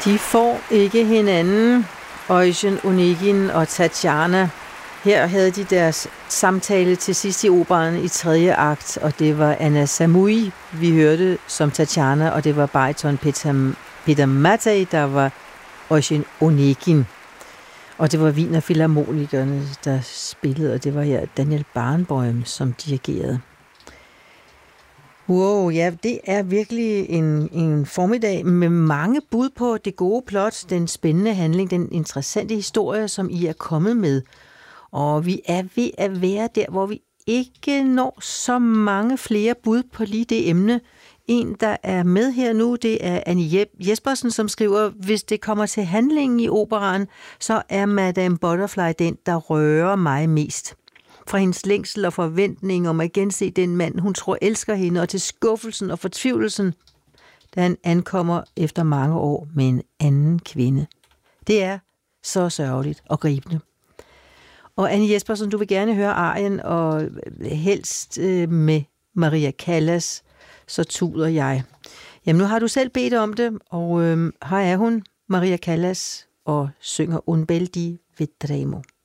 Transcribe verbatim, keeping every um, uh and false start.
De får ikke hinanden, Eugen Onegin og Tatjana. Her havde de deres samtale til sidst i operaen i tredje akt, og det var Anna Samui, vi hørte som Tatjana, og det var bariton Peter, Peter Mattei, der var Eugen Onegin. Og det var Wiener Philharmonikerne, der spillede, og det var her Daniel Barenboim, som dirigerede. Wow, ja, det er virkelig en, en formiddag med mange bud på det gode plot, den spændende handling, den interessante historie, som I er kommet med. Og vi er ved at være der, hvor vi ikke når så mange flere bud på lige det emne. En, der er med her nu, det er Annie Jespersen, som skriver, hvis det kommer til handlingen i operaen, så er Madame Butterfly den, der rører mig mest. Fra hendes længsel og forventning om at gense den mand, hun tror elsker hende, og til skuffelsen og fortvivlelsen, da han ankommer efter mange år med en anden kvinde. Det er så sørgeligt og gribende. Og Annie Jespersen, du vil gerne høre arien, og helst øh, med Maria Callas, så tuder jeg. Jamen, nu har du selv bedt om det, og øh, her er hun, Maria Callas, og synger Un bel di vedremo.